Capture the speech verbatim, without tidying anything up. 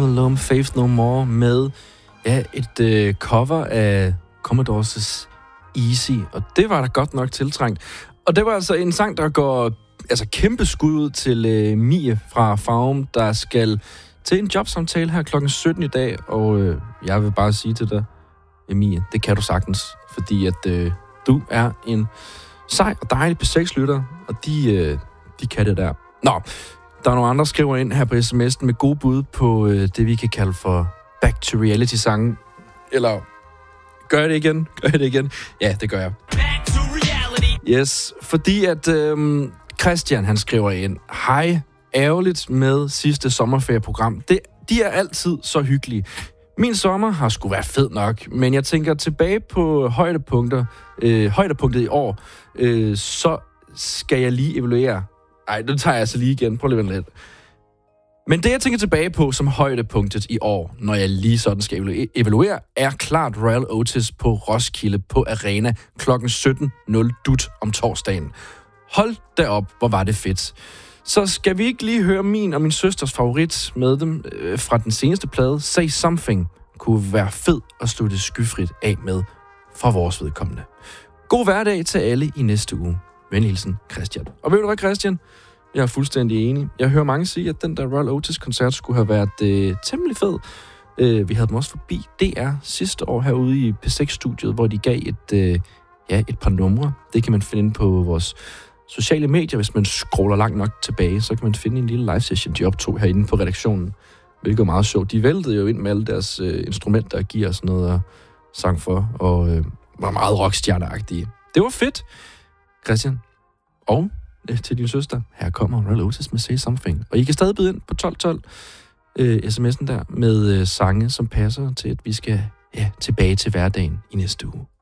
Alone, Faith No More med ja, et øh, cover af Commodores Easy, og det var da godt nok tiltrængt. Og det var altså en sang, der går altså kæmpe skud ud til øh, Mie fra Farum, der skal til en jobsamtale her klokken sytten i dag, og øh, jeg vil bare sige til dig, Mie, det kan du sagtens, fordi at øh, du er en sej og dejlig P seks lytter, og de, øh, de kan det der. Nå, der er nogle andre, der skriver ind her på sms'en med gode bud på øh, det, vi kan kalde for back to reality-sangen. Eller, gør jeg det igen? Gør jeg det igen? Ja, det gør jeg. Back to reality! Yes, fordi at øh, Christian, han skriver ind, hej, ærgerligt med sidste sommerferieprogram. Det, de er altid så hyggelige. Min sommer har sgu været fed nok, men jeg tænker tilbage på højdepunkter, øh, højdepunktet i år, øh, så skal jeg lige evaluere. Ej, nu tager jeg altså lige igen. Prøv lige lidt. Men det, jeg tænker tilbage på som højdepunktet i år, når jeg lige sådan skal evaluere, er klart Royal Otis på Roskilde på Arena klokken sytten nul dut om torsdagen. Hold da op, hvor var det fedt. Så skal vi ikke lige høre min og min søsters favorit med dem øh, fra den seneste plade, Say Something, kunne være fed at slutte skyfrit af med fra vores vedkommende. God hverdag til alle i næste uge. Venlig hilsen, Christian. Og ved du hvad, Christian? Jeg er fuldstændig enig. Jeg hører mange sige, at den der Royal Otis-koncert skulle have været øh, temmelig fed. Øh, vi havde dem også forbi D R sidste år herude i P seks-studiet, hvor de gav et, øh, ja, et par numre. Det kan man finde på vores sociale medier. Hvis man scroller langt nok tilbage, så kan man finde en lille live session, de optog herinde på redaktionen. Hvilket er meget sjovt. De væltede jo ind med alle deres øh, instrumenter og gear og sådan noget og sang for, og øh, var meget rockstjerneagtige. Det var fedt, Christian. Og øh, til din søster, her kommer Royal Otis med Say Something. Og I kan stadig byde ind på tolv tolv øh, sms'en der med øh, sange, som passer til, at vi skal ja, tilbage til hverdagen i næste uge.